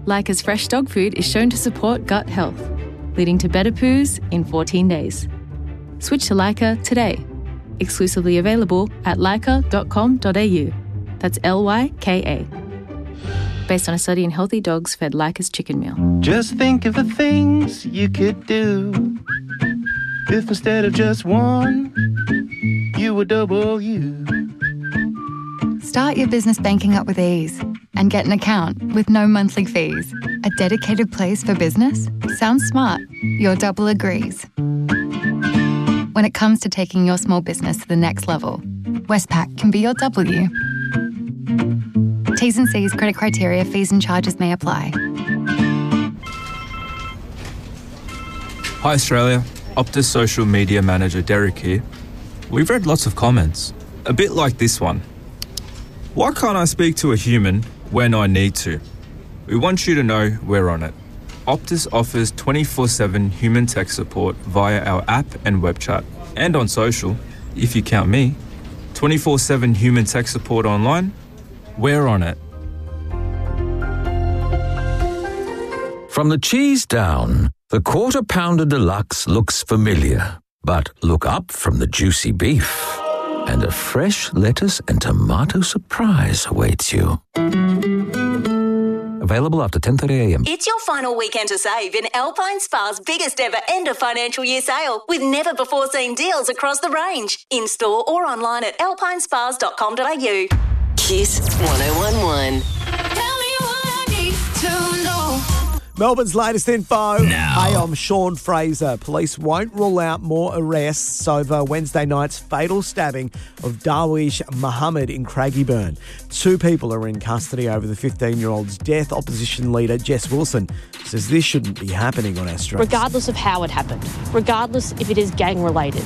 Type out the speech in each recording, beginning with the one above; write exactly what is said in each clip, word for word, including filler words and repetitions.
Leica's fresh dog food is shown to support gut health, leading to better poos in fourteen days. Switch to Leica today. Exclusively available at leica dot com dot a u. That's L Y K A. Based on a study in healthy dogs fed Leica's chicken meal. Just think of the things you could do if instead of just one, you were double you. Start your business banking up with ease and get an account with no monthly fees. A dedicated place for business? Sounds smart. Your double agrees. When it comes to taking your small business to the next level, Westpac can be your W. T's and C's, credit criteria, fees and charges may apply. Hi Australia, Optus social media manager Derek here. We've read lots of comments, a bit like this one. Why can't I speak to a human when I need to? We want you to know we're on it. Optus offers twenty-four seven human tech support via our app and web chat. And on social, if you count me, twenty-four seven human tech support online, we're on it. From the cheese down, the Quarter Pounder Deluxe looks familiar. But look up from the juicy beef, and a fresh lettuce and tomato surprise awaits you. Available after ten thirty a m. It's your final weekend to save in Alpine Spa's biggest ever end of financial year sale with never before seen deals across the range. In store or online at alpine spas dot com dot a u. Kiss one oh one one. Tell me what I need to know. Melbourne's latest info. Now. Hey, I'm Sean Fraser. Police won't rule out more arrests over Wednesday night's fatal stabbing of Darwish Muhammad in Craigieburn. Two people are in custody over the fifteen-year-old's death. Opposition leader Jess Wilson says this shouldn't be happening on our streets. Regardless of how it happened, regardless if it is gang-related,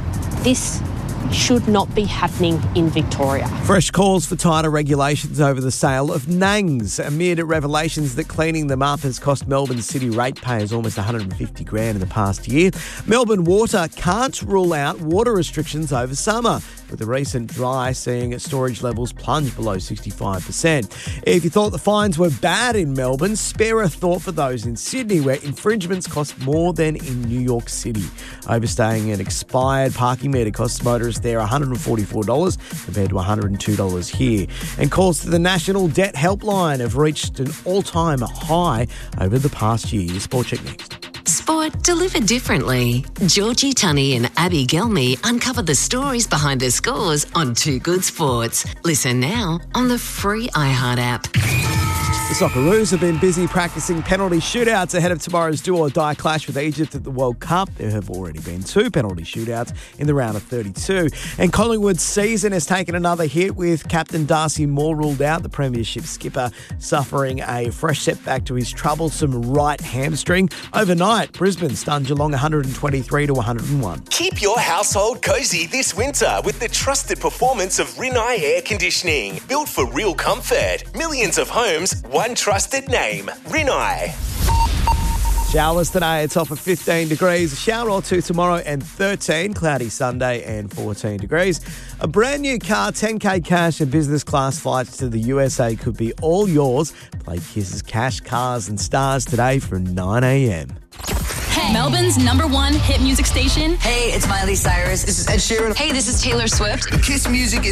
this should not be happening in Victoria. Fresh calls for tighter regulations over the sale of nangs amid revelations that cleaning them up has cost Melbourne city ratepayers almost one hundred fifty grand in the past year. Melbourne Water can't rule out water restrictions over summer, with the recent dry seeing storage levels plunge below sixty-five percent. If you thought the fines were bad in Melbourne, spare a thought for those in Sydney, where infringements cost more than in New York City. Overstaying an expired parking meter costs motorists there one hundred forty-four dollars compared to one hundred two dollars here. And calls to the National Debt Helpline have reached an all-time high over the past year. Sport Check next. Sport delivered differently. Georgie Tunney and Abby Gelmy uncover the stories behind the scores on Two Good Sports. Listen now on the free iHeart app. The Socceroos have been busy practicing penalty shootouts ahead of tomorrow's do-or-die clash with Egypt at the World Cup. There have already been two penalty shootouts in the round of thirty-two. And Collingwood's season has taken another hit with captain Darcy Moore ruled out. The premiership skipper suffering a fresh setback to his troublesome right hamstring. Overnight, Brisbane stunned Geelong one hundred twenty-three to one hundred one. Keep your household cosy this winter with the trusted performance of Rinnai Air Conditioning. Built for real comfort. Millions of homes, one trusted name. Rinnai. Showers today, it's off at fifteen degrees. A shower or two tomorrow and thirteen. Cloudy Sunday and fourteen degrees. A brand new car, ten K cash and business class flights to the U S A could be all yours. Play Kiss's Cash, Cars and Stars today from nine a m. Hey. Melbourne's number one hit music station. Hey, it's Miley Cyrus. This is Ed Sheeran. Hey, this is Taylor Swift. Kiss Music is